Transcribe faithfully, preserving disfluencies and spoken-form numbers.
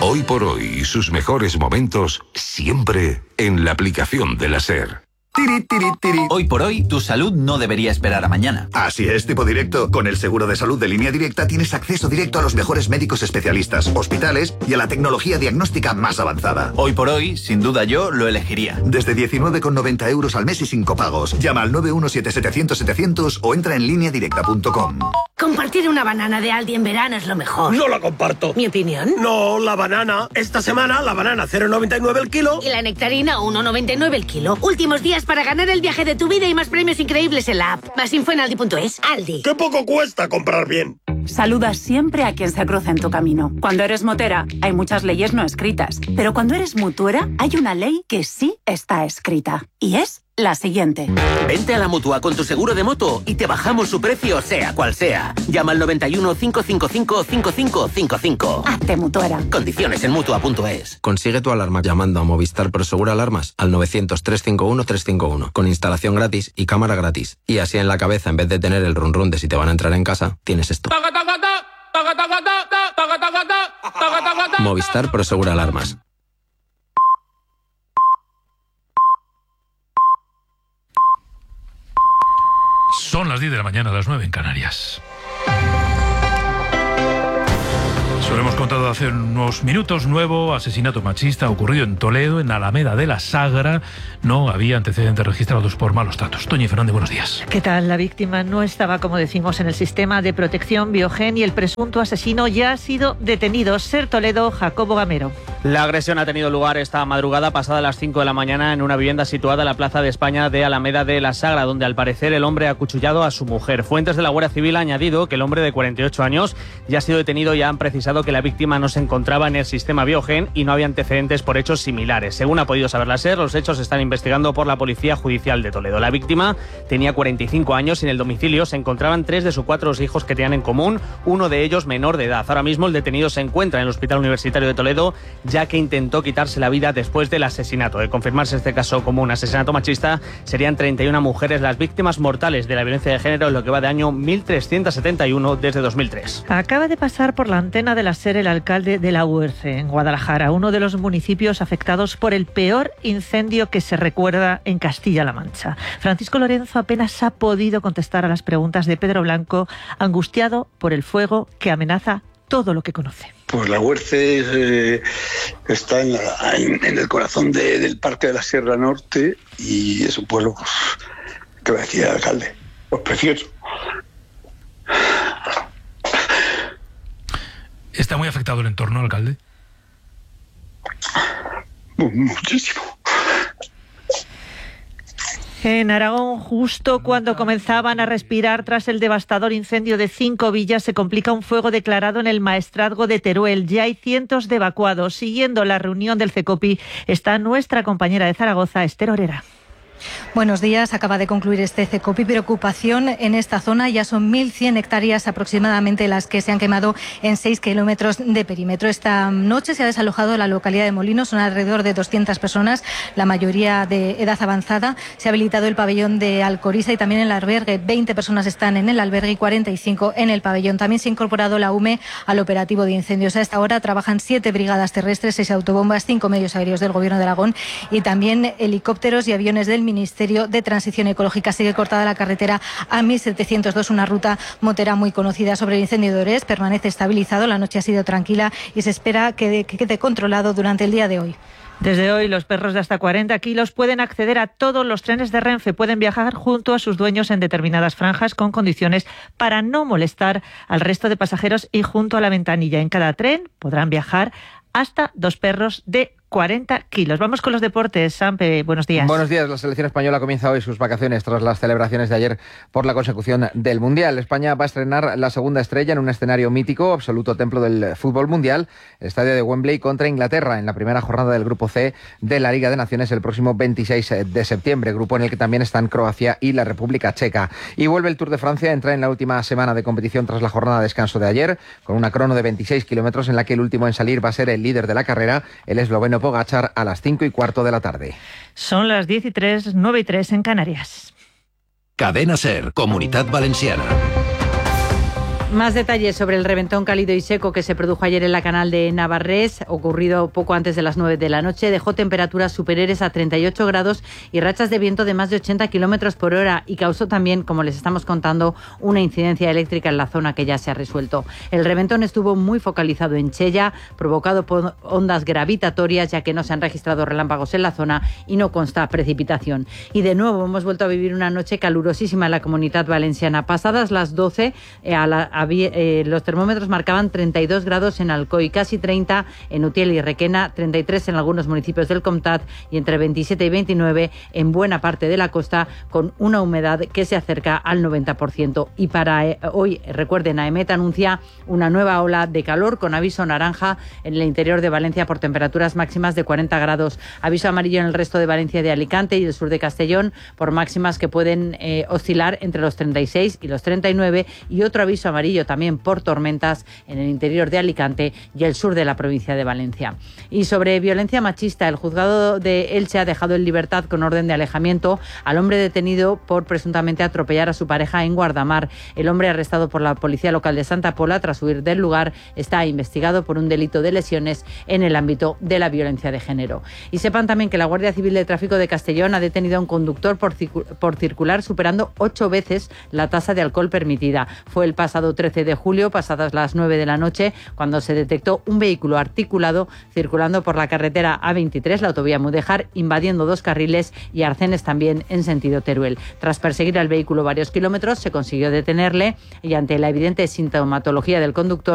Hoy por hoy y sus mejores momentos siempre en la aplicación de la SER. Tiri, tiri, tiri. Hoy por hoy, tu salud no debería esperar a mañana. Así es, tipo directo. Con el seguro de salud de Línea Directa tienes acceso directo a los mejores médicos especialistas, hospitales y a la tecnología diagnóstica más avanzada. Hoy por hoy, sin duda yo lo elegiría. Desde diecinueve con noventa euros al mes y sin copagos. Llama al nueve uno siete setecientos setecientos o entra en línea directa punto com. Compartir una banana de Aldi en verano es lo mejor. No la comparto. ¿Mi opinión? No, la banana. Esta semana la banana cero coma noventa y nueve el kilo. Y la nectarina uno coma noventa y nueve el kilo. Últimos días para ganar el viaje de tu vida y más premios increíbles en la app. Más info en aldi punto es. Aldi. ¡Qué poco cuesta comprar bien! Saluda siempre a quien se cruza en tu camino. Cuando eres motera, hay muchas leyes no escritas. Pero cuando eres mutuera, hay una ley que sí está escrita. Y es la siguiente. Vente a la Mutua con tu seguro de moto y te bajamos su precio, sea cual sea. Llama al noventa y uno, cinco cinco cinco, cinco cinco cinco cinco. Hazte mutuera. Condiciones en Mutua punto es. Consigue tu alarma llamando a Movistar Prosegur Alarmas al novecientos, trescientos cincuenta y uno, trescientos cincuenta y uno con instalación gratis y cámara gratis. Y así en la cabeza, en vez de tener el run run de si te van a entrar en casa, tienes esto. Movistar Prosegur Alarmas. Son las diez de la mañana, las nueve en Canarias. Se lo hemos contado hace unos minutos. Nuevo asesinato machista ocurrido en Toledo, en Alameda de la Sagra. No había antecedentes registrados por malos tratos. Toñi Fernández, buenos días. ¿Qué tal? La víctima no estaba, como decimos, en el sistema de protección Biogen y el presunto asesino ya ha sido detenido. SER Toledo, Jacobo Gamero. La agresión ha tenido lugar esta madrugada pasada las cinco de la mañana en una vivienda situada en la Plaza de España de Alameda de la Sagra, donde al parecer el hombre ha acuchillado a su mujer. Fuentes de la Guardia Civil han añadido que el hombre de cuarenta y ocho años ya ha sido detenido y han precisado que la víctima no se encontraba en el sistema Biogen y no había antecedentes por hechos similares. Según ha podido saber la SER, los hechos se están investigando por la Policía Judicial de Toledo. La víctima tenía cuarenta y cinco años y en el domicilio se encontraban tres de sus cuatro hijos que tenían en común, uno de ellos menor de edad. Ahora mismo el detenido se encuentra en el Hospital Universitario de Toledo, ya que intentó quitarse la vida después del asesinato. De confirmarse este caso como un asesinato machista, serían treinta y una mujeres las víctimas mortales de la violencia de género en lo que va de año mil trescientos setenta y uno desde dos mil tres. Acaba de pasar por la antena de la SER el alcalde de La Huerce, en Guadalajara, uno de los municipios afectados por el peor incendio que se recuerda en Castilla-La Mancha. Francisco Lorenzo apenas ha podido contestar a las preguntas de Pedro Blanco, angustiado por el fuego que amenaza todo lo que conoce. Pues La Huerce eh, está en, la, en, en el corazón de, del Parque de la Sierra Norte y es un pueblo, pues, ¿qué va a decir el alcalde? Pues precioso. ¿Está muy afectado el entorno, alcalde? Muchísimo. En Aragón, justo cuando comenzaban a respirar tras el devastador incendio de cinco villas, se complica un fuego declarado en el maestrazgo de Teruel. Ya hay cientos de evacuados. Siguiendo la reunión del CECOPI está nuestra compañera de Zaragoza, Esther Orera. Buenos días. Acaba de concluir este CECOPI. Preocupación en esta zona. Ya son mil cien hectáreas aproximadamente las que se han quemado en seis kilómetros de perímetro. Esta noche se ha desalojado la localidad de Molinos. Son alrededor de doscientas personas, la mayoría de edad avanzada. Se ha habilitado el pabellón de Alcoriza y también el albergue. veinte personas están en el albergue y cuarenta y cinco en el pabellón. También se ha incorporado la U M E al operativo de incendios. A esta hora trabajan siete brigadas terrestres, seis autobombas, cinco medios aéreos del Gobierno de Aragón y también helicópteros y aviones del Ministerio de Transición Ecológica. Sigue cortada la carretera A mil setecientos dos, una ruta motera muy conocida. Sobre el incendio de Orés, permanece estabilizado, la noche ha sido tranquila y se espera que quede controlado durante el día de hoy. Desde hoy, los perros de hasta cuarenta kilos pueden acceder a todos los trenes de Renfe. Pueden viajar junto a sus dueños en determinadas franjas con condiciones para no molestar al resto de pasajeros y junto a la ventanilla. En cada tren podrán viajar hasta dos perros de cuarenta kilos. Vamos con los deportes. Sampe, buenos días. Buenos días. La selección española comienza hoy sus vacaciones tras las celebraciones de ayer por la consecución del Mundial. España va a estrenar la segunda estrella en un escenario mítico, absoluto templo del fútbol mundial, el estadio de Wembley contra Inglaterra en la primera jornada del Grupo C de la Liga de Naciones el próximo veintiséis de septiembre, grupo en el que también están Croacia y la República Checa. Y vuelve el Tour de Francia, entra en la última semana de competición tras la jornada de descanso de ayer, con una crono de veintiséis kilómetros en la que el último en salir va a ser el líder de la carrera, el esloveno Pogačar, a las cinco y cuarto de la tarde. Son las diez y tres, nueve y tres en Canarias. Cadena SER, Comunitat Valenciana. Más detalles sobre el reventón cálido y seco que se produjo ayer en la canal de Navarrés, ocurrido poco antes de las nueve de la noche. Dejó temperaturas superiores a treinta y ocho grados y rachas de viento de más de ochenta kilómetros por hora y causó también, como les estamos contando, una incidencia eléctrica en la zona que ya se ha resuelto. El reventón estuvo muy focalizado en Chella, provocado por ondas gravitatorias, ya que no se han registrado relámpagos en la zona y no consta precipitación. Y de nuevo hemos vuelto a vivir una noche calurosísima en la Comunidad Valenciana. Pasadas las doce, eh, a la Había, eh, los termómetros marcaban treinta y dos grados en Alcoy, casi treinta en Utiel y Requena, treinta y tres en algunos municipios del Comtat y entre veintisiete y veintinueve en buena parte de la costa, con una humedad que se acerca al noventa por ciento. Y para eh, hoy, recuerden, AEMET anuncia una nueva ola de calor con aviso naranja en el interior de Valencia por temperaturas máximas de cuarenta grados. Aviso amarillo en el resto de Valencia, de Alicante y el sur de Castellón por máximas que pueden eh, oscilar entre los treinta y seis y los treinta y nueve, y otro aviso amarillo también por tormentas en el interior de Alicante y el sur de la provincia de Valencia. Y sobre violencia machista, el juzgado de Elche ha dejado en libertad con orden de alejamiento al hombre detenido por presuntamente atropellar a su pareja en Guardamar. El hombre, arrestado por la policía local de Santa Pola tras huir del lugar, está investigado por un delito de lesiones en el ámbito de la violencia de género. Y sepan también que la Guardia Civil de Tráfico de Castellón ha detenido a un conductor por, circu- por circular superando ocho veces la tasa de alcohol permitida. Fue el pasado trece de julio, pasadas las nueve de la noche, cuando se detectó un vehículo articulado circulando por la carretera A veintitrés, la autovía Mudéjar, invadiendo dos carriles y arcenes también en sentido Teruel. Tras perseguir al vehículo varios kilómetros, se consiguió detenerle y ante la evidente sintomatología del conductor,